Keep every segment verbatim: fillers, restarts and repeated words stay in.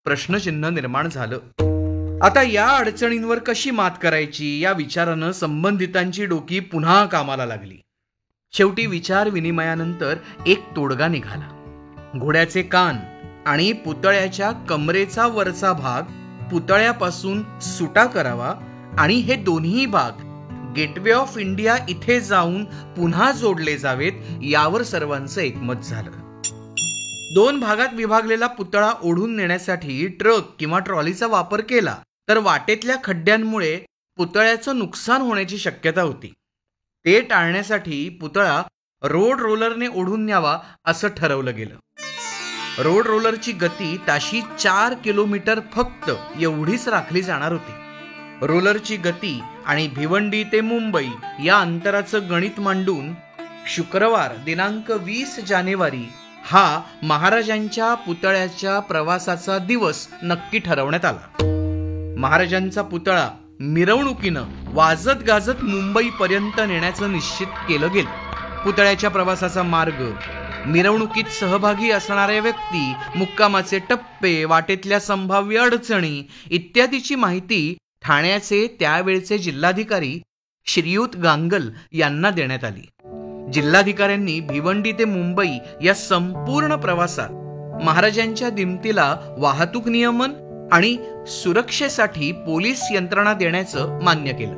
प्रश्नचिन्ह निर्माण झालं. आता या अडचणींवर कशी मात करायची या विचारानं संबंधितांची डोकी पुन्हा कामाला लागली. शेवटी विचार विनिमयानंतर एक तोडगा निघाला. घोड्याचे कान आणि पुतळ्याच्या कमरेचा वरचा भाग पुतळ्यापासून सुटा करावा आणि हे दोन्ही भाग गेटवे ऑफ इंडिया इथे जाऊन पुन्हा जोडले जावेत, यावर सर्वांचं एकमत झालं. दोन भागात विभागलेला पुतळा ओढून नेण्यासाठी ट्रक किंवा ट्रॉलीचा वापर केला तर वाटेतल्या खड्ड्यांमुळे पुतळ्याचं नुकसान होण्याची शक्यता होती. ते टाळण्यासाठी पुतळा रोड रोलरने ओढून न्यावा असं ठरवलं गेलं. रोड रोलरची गती ताशी चार किलोमीटर फक्त एवढीच राखली जाणार होती. रोलरची गती आणि भिवंडी ते मुंबई या अंतराचं गणित मांडून शुक्रवार दिनांक वीस जानेवारी हा महाराजांच्या पुतळ्याच्या प्रवासाचा दिवस नक्की ठरवण्यात आला. महाराजांचा पुतळा मिरवणुकीनं वाजत गाजत मुंबईपर्यंत नेण्याचं निश्चित केलं गेलं. पुतळ्याच्या प्रवासाचा मार्ग, मिरवणुकीत सहभागी असणाऱ्या व्यक्ती, मुक्कामाचे टप्पे, वाटेतल्या संभाव्य अडचणी इत्यादीची माहिती ठाण्याचे त्यावेळचे जिल्हाधिकारी श्रीयुत गांगल यांना देण्यात आली. जिल्हाधिकाऱ्यांनी भिवंडी ते मुंबई या संपूर्ण प्रवासात महाराजांच्या दिमतीला वाहतूक नियमन आणि सुरक्षेसाठी पोलीस यंत्रणा देण्याचं मान्य केलं.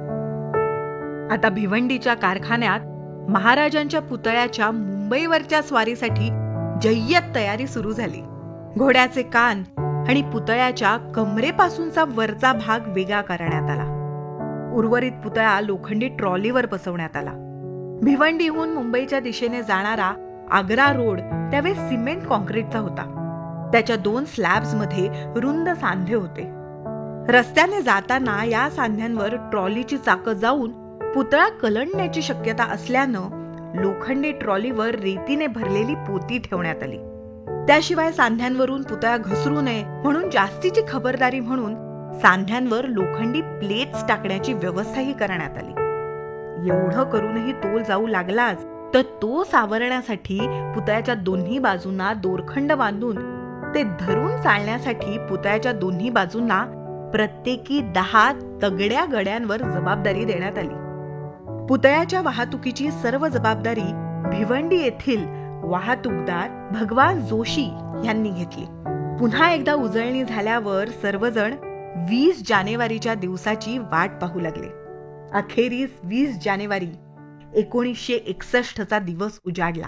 आता भिवंडीच्या कारखान्यात महाराजांच्या पुतळ्याच्या मुंबईवरच्या स्वारीसाठी जय्यत तयारी सुरू झाली. घोड्याचे कान आणि पुतळ्याच्या कमरेपासूनचा वरचा भाग वेगळा करण्यात आला. उर्वरित पुतळा लोखंडी ट्रॉलीवर बसवण्यात आला. भिवंडीहून मुंबईच्या दिशेने जाणारा आग्रा रोड त्यावेळेस सिमेंट कॉन्क्रीटचा होता. त्याच्या दोन स्लॅब्स मध्ये रुंद सांधे होते. रस्त्याने जाताना या सांध्यांवर ट्रॉलीची चाकं जाऊन पुतळा कलंडण्याची शक्यता असल्यानं लोखंडी ट्रॉलीवर रेतीने भरलेली पोती ठेवण्यात आली. त्याशिवाय सांध्यांवरून पुतळा घसरू नये म्हणून जास्तीची खबरदारी म्हणून सांध्यांवर लोखंडी प्लेट्स टाकण्याची व्यवस्थाही करण्यात आली. एवढं करूनही तोल जाऊ लागलाच तर तो सावरण्यासाठी पुतळ्याच्या दोन्ही बाजूंना दोरखंड बांधून ते धरून चालण्यासाठी पुतळ्याच्या दोन्ही बाजूंना प्रत्येकी दहा तगड्या गड्यांवर जबाबदारी देण्यात आली. पुतळ्याच्या वाहतुकीची सर्व जबाबदारी भिवंडी येथील वाहतूकदार भगवान जोशी यांनी घेतली. पुन्हा एकदा उजळणी झाल्यावर सर्वजण वीस जानेवारीच्या दिवसाची वाट पाहू लागले. अखेरीस वीस जानेवारी एकोणीसशे एकसष्ट चा दिवस उजाडला.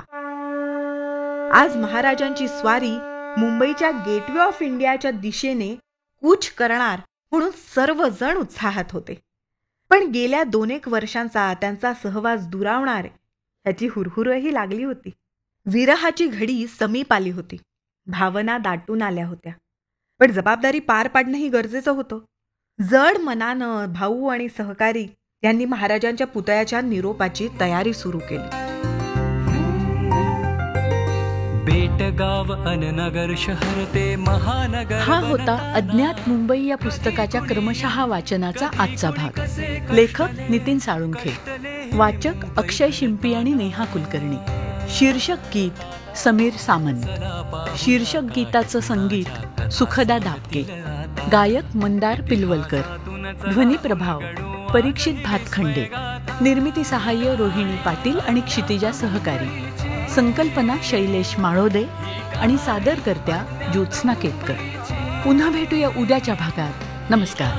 आज महाराजांची स्वारी मुंबईच्या गेटवे ऑफ इंडियाच्या दिशेने कूच करणार म्हणून सर्वजण उत्साहात होते. पण गेल्या दोन एक वर्षांचा त्यांचा सहवास दुरावणार याची हुरहुरही लागली होती. विरहाची घडी समीप आली होती. भावना दाटून आल्या होत्या. पण जबाबदारी पार पाडणंही गरजेचं होतं. जड मनानं भाऊ आणि सहकारी यांनी महाराजांच्या पुतळ्याच्या निरोपाची तयारी सुरू केली. बेटगाव अननगर शहर ते महानगर. हा होता अज्ञात मुंबई या पुस्तकाच्या क्रमशः वाचनाचा आजचा भाग. लेखक नितीन साळुंखे, वाचक अक्षय शिंपी आणि नेहा कुलकर्णी. शीर्षक गीत समीर सामंत. शीर्षक गीताचं संगीत सुखदा दापके. गायक मंदार पिलवलकर. ध्वनी प्रभाव परीक्षित भातखंडे. निर्मिती सहाय्य रोहिणी पाटील आणि क्षितिजा सहकारी. संकल्पना शैलेश माळोदे आणि सादरकर्त्या ज्योत्स्ना केतकर. पुन्हा भेटूया उद्याच्या भागात. नमस्कार.